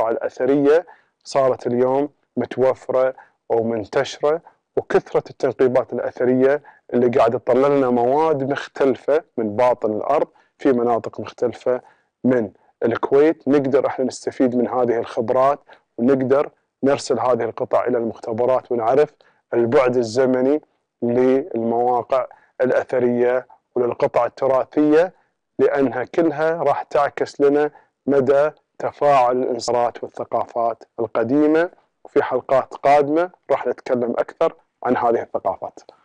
المواقع الأثرية صارت اليوم متوفرة ومنتشرة، وكثرة التنقيبات الأثرية اللي قاعد تطلع لنا مواد مختلفة من باطن الأرض في مناطق مختلفة من الكويت، نقدر احنا نستفيد من هذه الخبرات ونقدر نرسل هذه القطع إلى المختبرات ونعرف البعد الزمني للمواقع الأثرية وللقطع التراثية، لأنها كلها راح تعكس لنا مدى تفاعل الانصارات والثقافات القديمة. وفي حلقات قادمة راح نتكلم أكثر عن هذه الثقافات.